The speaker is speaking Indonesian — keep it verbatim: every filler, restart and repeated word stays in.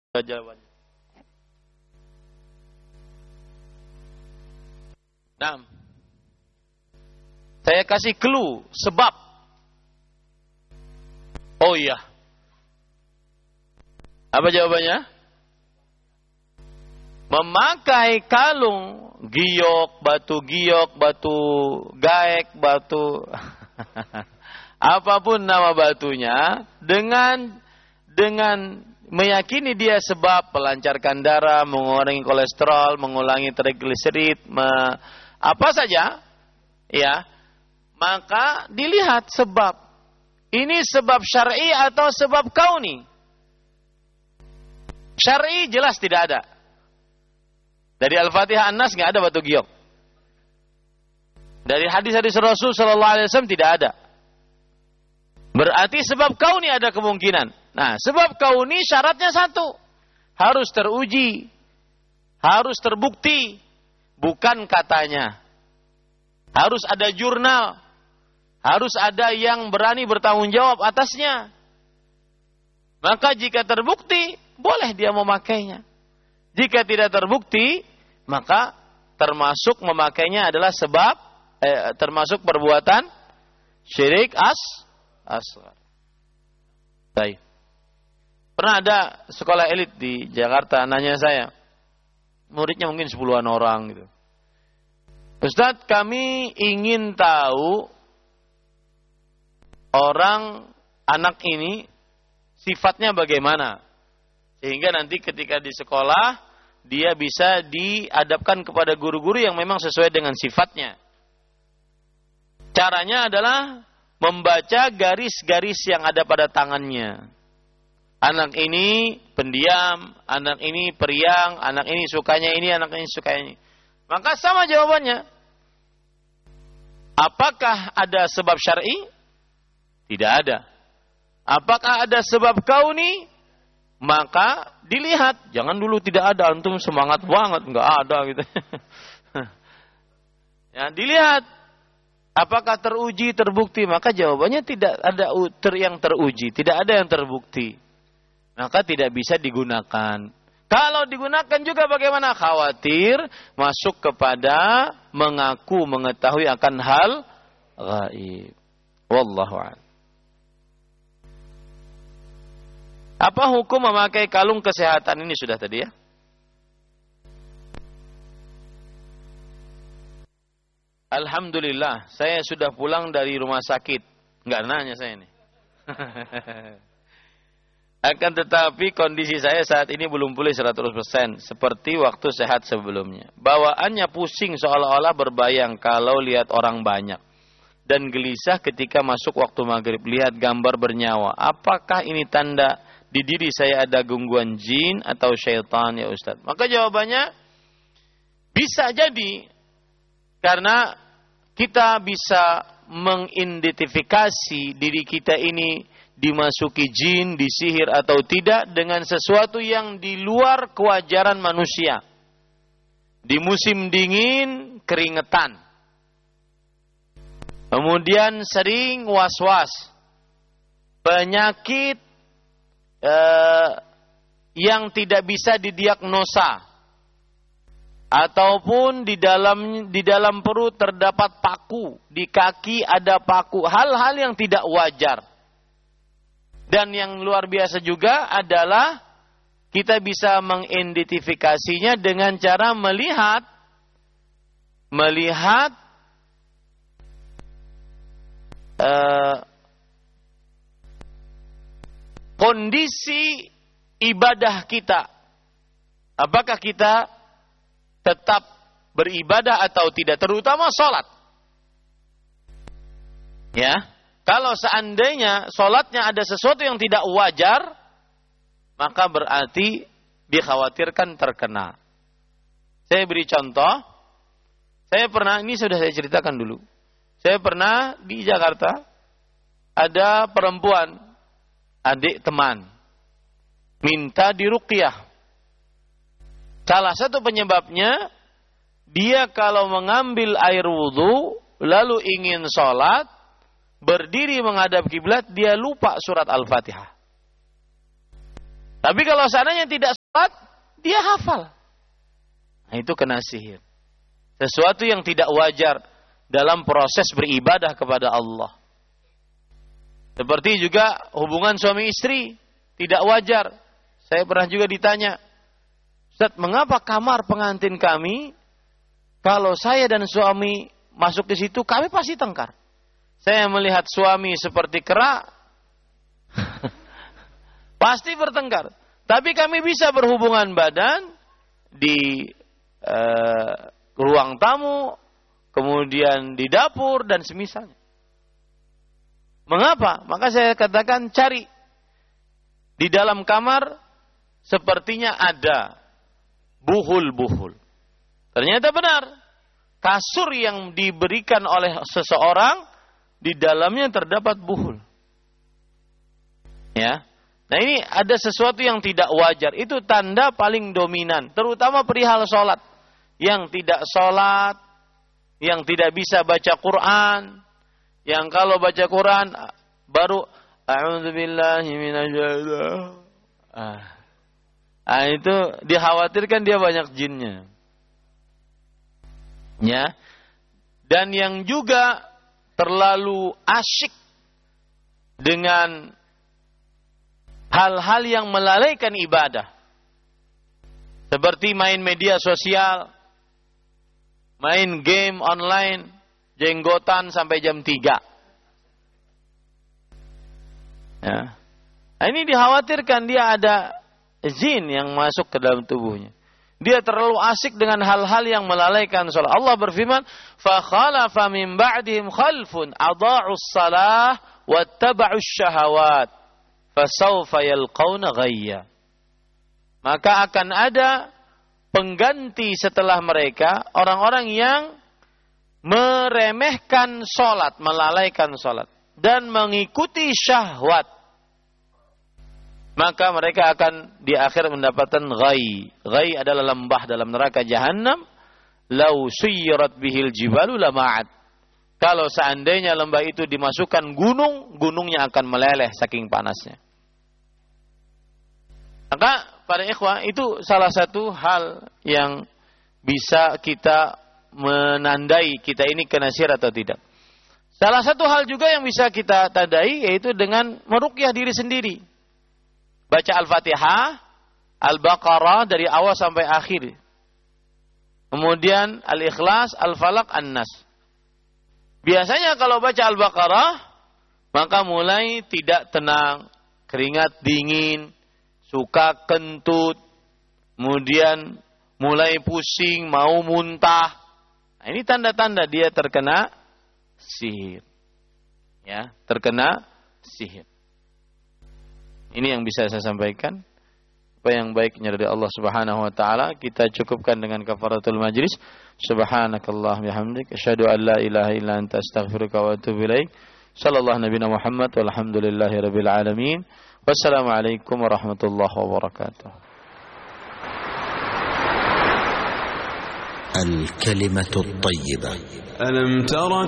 jawabannya. Nah, saya kasih clue sebab. Oh iya. Apa jawabannya? Memakai kalung giok, batu giok, batu gaek, batu apapun nama batunya, dengan dengan meyakini dia sebab melancarkan darah, mengurangi kolesterol, mengulangi trigliserid, me, apa saja, ya, maka dilihat sebab. Ini sebab syar'i atau sebab kauni? Syar'i jelas tidak ada. Dari Al-Fatihah An-Nas nggak ada batu giok. Dari hadis-hadis Rasul Sallallahu Alaihi Wasallam tidak ada. Berarti sebab kauni ada kemungkinan. Nah, sebab kauni syaratnya satu, harus teruji, harus terbukti, bukan katanya. Harus ada jurnal, harus ada yang berani bertanggung jawab atasnya. Maka jika terbukti, boleh dia memakainya. Jika tidak terbukti, maka termasuk memakainya adalah sebab, eh, termasuk perbuatan syirik as asghar. Baik. Pernah ada sekolah elit di Jakarta nanya saya, muridnya mungkin sepuluhan orang gitu. Ustadz, kami ingin tahu orang anak ini sifatnya bagaimana, sehingga nanti ketika di sekolah dia bisa diadapkan kepada guru-guru yang memang sesuai dengan sifatnya. Caranya adalah membaca garis-garis yang ada pada tangannya. Anak ini pendiam, anak ini periang, anak ini sukanya ini, anak ini sukanya ini. Maka sama jawabannya. Apakah ada sebab syar'i? Tidak ada. Apakah ada sebab kauni? Maka dilihat. Jangan dulu tidak ada, antum semangat banget, enggak ada gitu. Ya, dilihat. Apakah teruji, terbukti? Maka jawabannya tidak ada ter yang teruji, tidak ada yang terbukti. Maka tidak bisa digunakan. Kalau digunakan juga bagaimana? Khawatir masuk kepada mengaku mengetahui akan hal gaib. Wallahu a'lam. Apa hukum memakai kalung kesehatan ini sudah tadi ya? Alhamdulillah, saya sudah pulang dari rumah sakit. Enggak nanya saya ini. Akan tetapi kondisi saya saat ini belum pulih seratus persen seperti waktu sehat sebelumnya. Bawaannya pusing seolah-olah berbayang kalau lihat orang banyak. Dan gelisah ketika masuk waktu maghrib lihat gambar bernyawa. Apakah ini tanda di diri saya ada gangguan jin atau syaitan ya Ustaz? Maka jawabannya bisa jadi karena kita bisa mengidentifikasi diri kita ini dimasuki jin, disihir atau tidak dengan sesuatu yang di luar kewajaran manusia. Di musim dingin keringetan. Kemudian sering was-was. Penyakit eh, yang tidak bisa didiagnosa. Ataupun di dalam di dalam perut terdapat paku, di kaki ada paku, hal-hal yang tidak wajar. Dan yang luar biasa juga adalah kita bisa mengidentifikasinya dengan cara melihat melihat uh, kondisi ibadah kita. Apakah kita tetap beribadah atau tidak, terutama sholat. Ya, kalau seandainya sholatnya ada sesuatu yang tidak wajar, maka berarti dikhawatirkan terkena. Saya beri contoh. Saya pernah, ini sudah saya ceritakan dulu. Saya pernah di Jakarta, ada perempuan, adik teman, minta diruqyah. Salah satu penyebabnya, dia kalau mengambil air wudhu, lalu ingin sholat, berdiri menghadap kiblat, dia lupa surat Al-Fatihah. Tapi kalau seandainya tidak dia hafal. Nah, itu kena sihir. Sesuatu yang tidak wajar dalam proses beribadah kepada Allah. Seperti juga hubungan suami istri, tidak wajar. Saya pernah juga ditanya, Ustaz, mengapa kamar pengantin kami, kalau saya dan suami masuk di situ, kami pasti tengkar. Saya melihat suami seperti kera, pasti bertengkar. Tapi kami bisa berhubungan badan di uh, ruang tamu, kemudian di dapur, dan semisalnya. Mengapa? Maka saya katakan, cari. Di dalam kamar, sepertinya ada buhul-buhul. Ternyata benar. Kasur yang diberikan oleh seseorang, di dalamnya terdapat buhul. Ya. Nah, ini ada sesuatu yang tidak wajar. Itu tanda paling dominan. Terutama perihal sholat. Yang tidak sholat, yang tidak bisa baca Quran, yang kalau baca Quran baru a'udzubillahi minasyaitonir. Ah. Ah, itu dikhawatirkan dia banyak jinnya. Ya. Dan yang juga terlalu asyik dengan hal-hal yang melalaikan ibadah. Seperti main media sosial, main game online, jenggotan sampai jam tiga. Ya. Nah, ini dikhawatirkan dia ada jin yang masuk ke dalam tubuhnya. Dia terlalu asik dengan hal-hal yang melalaikan salat. Allah berfirman, "Fa khalafa min ba'dihim khalfun adha'us shalah wattaba'us syahawat, fasawfa yalqauna ghayya." Maka akan ada pengganti setelah mereka, orang-orang yang meremehkan salat, melalaikan salat dan mengikuti syahwat. Maka mereka akan di akhir mendapatkan ghai. Ghai adalah lembah dalam neraka Jahannam. Lau suyirat bihil jibalu lama'at. Kalau seandainya lembah itu dimasukkan gunung, gunungnya akan meleleh saking panasnya. Maka para ikhwah, itu salah satu hal yang bisa kita menandai kita ini kena sihir atau tidak. Salah satu hal juga yang bisa kita tandai yaitu dengan meruqyah diri sendiri. Baca Al-Fatihah, Al-Baqarah dari awal sampai akhir. Kemudian Al-Ikhlas, Al-Falaq, An-Nas. Biasanya kalau baca Al-Baqarah, maka mulai tidak tenang, keringat dingin, suka kentut, kemudian mulai pusing, mau muntah. Nah, ini tanda-tanda dia terkena sihir. Ya, terkena sihir. Ini yang bisa saya sampaikan. Apa yang baiknya dari Allah Subhanahu wa taala kita cukupkan dengan kafaratul majlis. Subhanakallahumma bihamdik asyhadu an la ilaha illa anta astaghfiruka wa atubu ilaik. Sallallahu nabiyana Muhammad walhamdulillahirabbil alamin. Wassalamualaikum warahmatullahi wabarakatuh. الكلمة الطيبة. ألم تر